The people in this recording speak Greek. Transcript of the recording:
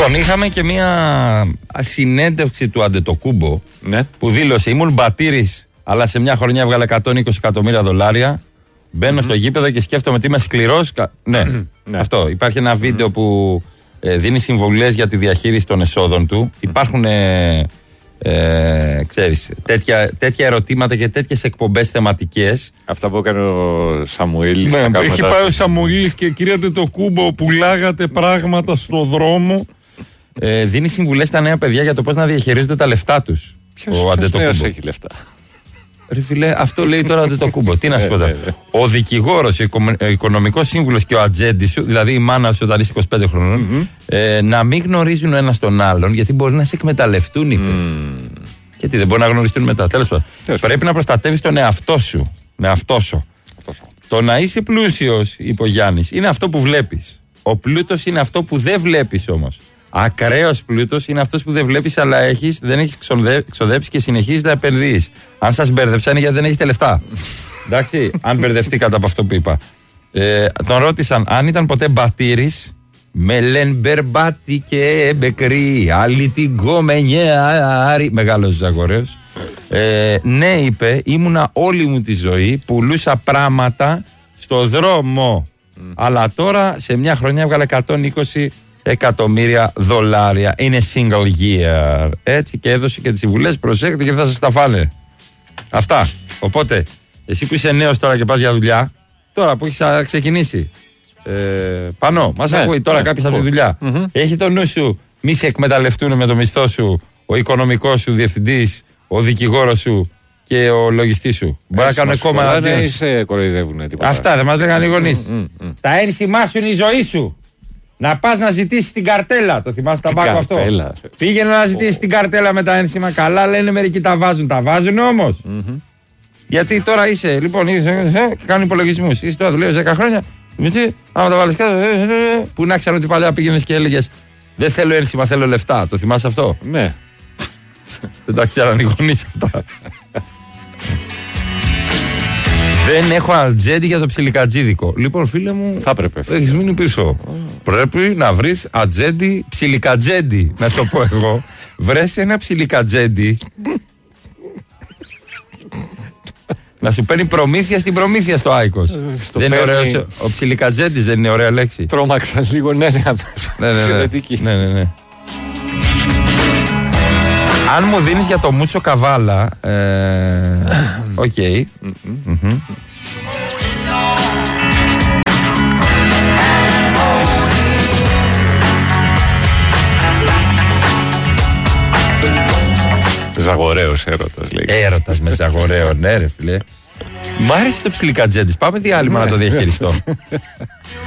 Λοιπόν, είχαμε και μια συνέντευξη του Αντετοκούμπο, ναι, που δήλωσε: ήμουν μπατήρης, αλλά σε μια χρονιά έβγαλε $120 εκατομμύρια. Μπαίνω στο γήπεδο και σκέφτομαι ότι είμαι σκληρός. Ναι, αυτό. Υπάρχει ένα βίντεο που δίνει συμβουλές για τη διαχείριση των εσόδων του. Υπάρχουν ξέρεις, τέτοια ερωτήματα και τέτοιες εκπομπές θεματικές. Αυτά που έκανε ο Σαμουήλης. Ναι, έχει πάει ο Σαμουήλης και κύριε Αντετοκούμπο, πουλάγατε πράγματα στο δρόμο. Δίνει συμβουλές στα νέα παιδιά για το πώς να διαχειρίζονται τα λεφτά τους. Ποιος νέος έχει λεφτά? Ρε φίλε, αυτό λέει τώρα Αντετοκούμπο. Τι να σου πω τώρα. Ο δικηγόρος, ο οικονομικός σύμβουλος και ο ατζέντης σου, δηλαδή η μάνα σου όταν είσαι 25 χρονών, να μην γνωρίζουν ο ένας τον άλλον, γιατί μπορεί να σε εκμεταλλευτούν, είπε. Γιατί δεν μπορεί να γνωριστούν μετά. Τέλος πάντων. Πρέπει να προστατεύεις τον εαυτό σου. Με αυτό σου. Το να είσαι πλούσιος, είπε ο Γιάννης, είναι αυτό που βλέπεις. Ο πλούτος είναι αυτό που δεν βλέπεις όμως. Ακραίος πλούτος είναι αυτός που δεν βλέπεις, αλλά δεν έχεις ξοδέψει και συνεχίζεις να επενδύεις. Αν σας μπέρδεψαν, γιατί δεν έχετε λεφτά. Εντάξει, αν μπερδευτήκατε από αυτό που είπα. Τον ρώτησαν αν ήταν ποτέ μπατήρης. Με λένε μπερμπάτι και μπεκρή. Άλλη την κομμενιάρη. Μεγάλος Ζαγορέος. Ναι, είπε, ήμουνα όλη μου τη ζωή. Πουλούσα πράγματα στο δρόμο. Αλλά τώρα σε μια χρονιά έβγαλε $120 εκατομμύρια. Είναι single year. Έτσι, και έδωσε και τις συμβουλές. Προσέχετε και θα σας τα φάνε. Αυτά. Οπότε, εσύ που είσαι νέος τώρα και πας για δουλειά, τώρα που έχεις ξεκινήσει, Πανώ, μας ακούει τώρα κάποιος από τη δουλειά. Έχει το νου σου, μη σε εκμεταλλευτούν με το μισθό σου ο οικονομικός σου διευθυντής, ο δικηγόρος σου και ο λογιστής σου. Μπορεί να κάνουν κόμμα να σε κοροϊδεύουν τίποτα. Αυτά δεν μας λέγανε οι γονείς. Τα ένστημά σου είναι η ζωή σου. Να πας να ζητήσεις την καρτέλα. Το θυμάσαι τα μπάκο αυτό? Πήγαινε να ζητήσεις την καρτέλα με τα ένστημα. Καλά λένε μερικοί τα βάζουν. Τα βάζουν όμως. Γιατί τώρα είσαι, λοιπόν, κάνουν υπολογισμούς. Είσαι τώρα δουλεύεις 10 χρόνια. Άμα τα βάλεις κάτω. Πού να ξέρω ότι παλιά πήγαινες και έλεγες δεν θέλω ένσημα, θέλω λεφτά. Το θυμάσαι αυτό? Ναι. Δεν τα ξέραν οι γονείς αυτά. Δεν έχω ατζέντη για το ψιλικατζίδικο. Λοιπόν, φίλε μου, θα έπρεπε. Έχεις μείνει πίσω. Πρέπει να βρεις ατζέντη, ψιλικατζέντη. Να το πω εγώ. Βρες ένα ψιλικατζέντη. Να σου παίρνει προμήθεια στην προμήθεια στο Άικος. Δεν είναι ωραίος, ο ψιλικατζέντης δεν είναι ωραία λέξη? Τρόμαξα λίγο, ναι. Ναι. Αν μου δίνεις για το Μούτσο Καβάλα, οκ. Ζαγορέος έρωτας, λέει. Έρωτας με Ζαγορέο, ναι ρε φίλε. Μ' άρεσε το ψιλικατζέντης. Πάμε διάλειμμα να το διαχειριστώ.